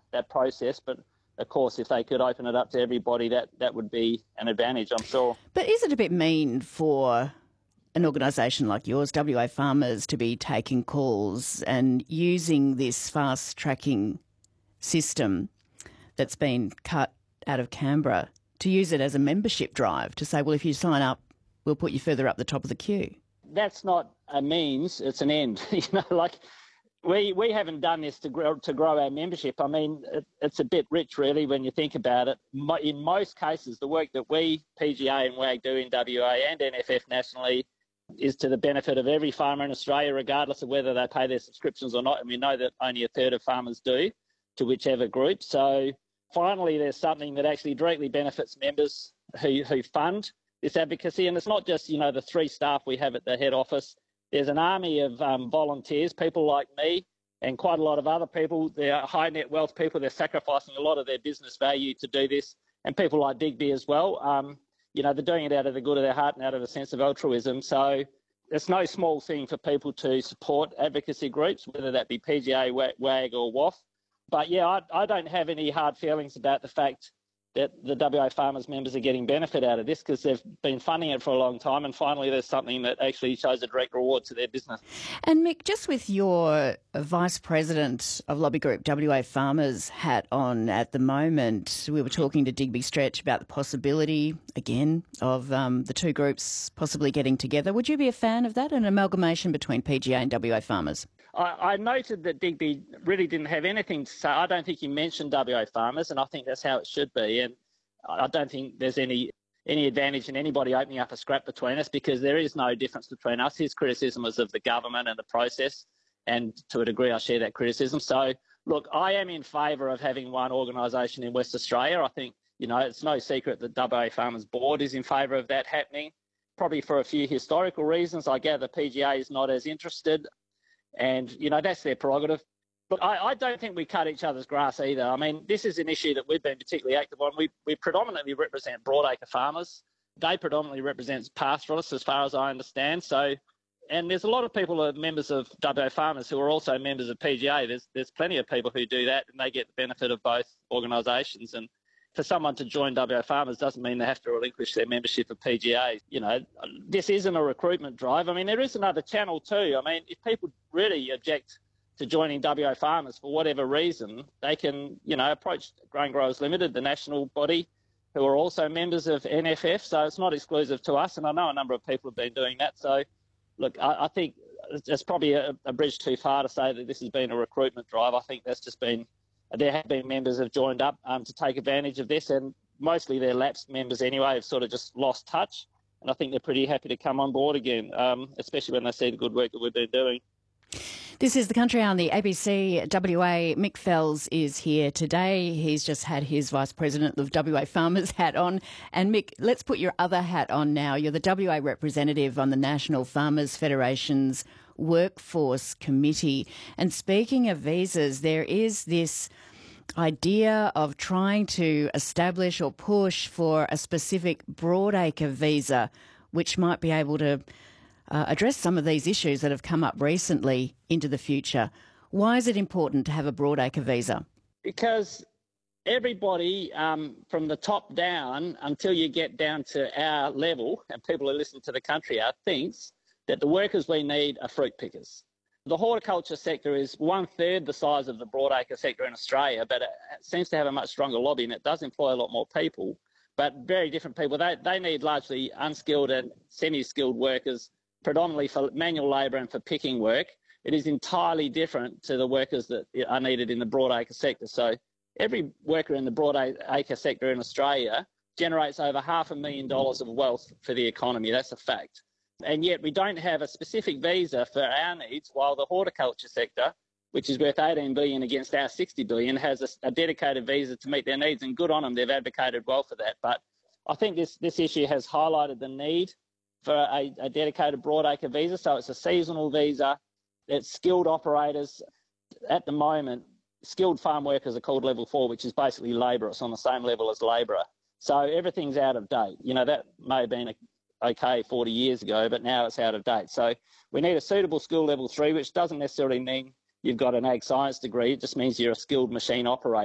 that process. But of course, if they could open it up to everybody, that would be an advantage, I'm sure. But is it a bit mean for an organisation like yours, WA Farmers, to be taking calls and using this fast-tracking system that's been cut out of Canberra, to use it as a membership drive, to say, well, if you sign up, we'll put you further up the top of the queue? That's not a means, it's an end. We haven't done this to grow our membership. I mean, it's a bit rich, really, when you think about it. In most cases, the work that we, PGA and WAG, do in WA and NFF nationally is to the benefit of every farmer in Australia, regardless of whether they pay their subscriptions or not. And we know that only a third of farmers do, to whichever group. So finally, there's something that actually directly benefits members who fund this advocacy. And it's not just, the 3 staff we have at the head office. There's an army of volunteers, people like me and quite a lot of other people. They're high net wealth people. They're sacrificing a lot of their business value to do this. And people like Digby as well. They're doing it out of the good of their heart and out of a sense of altruism. So it's no small thing for people to support advocacy groups, whether that be PGA, WAG or WAF. But yeah, I don't have any hard feelings about the fact that the WA Farmers members are getting benefit out of this, because they've been funding it for a long time, and finally there's something that actually shows a direct reward to their business. And Mick, just with your Vice President of Lobby Group WA Farmers hat on at the moment, we were talking to Digby Stretch about the possibility, again, of the 2 groups possibly getting together. Would you be a fan of that, an amalgamation between PGA and WA Farmers? I noted that Digby really didn't have anything to say. I don't think he mentioned WA Farmers, and I think that's how it should be. And I don't think there's any advantage in anybody opening up a scrap between us, because there is no difference between us. His criticism was of the government and the process, and to a degree I share that criticism. So, look, I am in favour of having one organisation in West Australia. I think, it's no secret that WA Farmers Board is in favour of that happening, probably for a few historical reasons. I gather PGA is not as interested. And, that's their prerogative. But I don't think we cut each other's grass either. I mean, this is an issue that we've been particularly active on. We predominantly represent broadacre farmers. They predominantly represent pastoralists, as far as I understand. So, and there's a lot of people who are members of WA Farmers who are also members of PGA. There's plenty of people who do that, and they get the benefit of both organisations. And for someone to join WA Farmers doesn't mean they have to relinquish their membership of PGA. This isn't a recruitment drive. I mean, there is another channel too. I mean, if people really object to joining WA Farmers for whatever reason, they can, approach Grain Growers Limited, the national body, who are also members of NFF. So it's not exclusive to us. And I know a number of people have been doing that. So, look, I think it's probably a bridge too far to say that this has been a recruitment drive. I think that's just been... There have been members who have joined up to take advantage of this, and mostly they're lapsed members anyway, have sort of just lost touch. And I think they're pretty happy to come on board again, especially when they see the good work that we've been doing. This is The Country on the ABC WA. Mick Fells is here today. He's just had his Vice President of WA Farmers hat on. And Mick, let's put your other hat on now. You're the WA representative on the National Farmers Federation's Workforce Committee. And speaking of visas, there is this idea of trying to establish or push for a specific broadacre visa, which might be able to address some of these issues that have come up recently into the future. Why is it important to have a broadacre visa? Because everybody from the top down, until you get down to our level, and people who listen to The Country thinks that the workers we need are fruit pickers. The horticulture sector is 1/3 the size of the broadacre sector in Australia, but it seems to have a much stronger lobby, and it does employ a lot more people, but very different people. They need largely unskilled and semi-skilled workers, predominantly for manual labour and for picking work. It is entirely different to the workers that are needed in the broadacre sector. So every worker in the broadacre sector in Australia generates over $500,000 of wealth for the economy. That's a fact. And yet we don't have a specific visa for our needs, while the horticulture sector, which is worth $18 billion against our $60 billion, has a dedicated visa to meet their needs. And good on them, they've advocated well for that. But I think this issue has highlighted the need for a dedicated broadacre visa. So it's a seasonal visa. It's skilled operators. At the moment, skilled farm workers are called level 4, which is basically labour. It's on the same level as labourer. So everything's out of date. That may have been okay 40 years ago, but now it's out of date. So we need a suitable skill level 3, which doesn't necessarily mean you've got an ag science degree. It just means you're a skilled machine operator.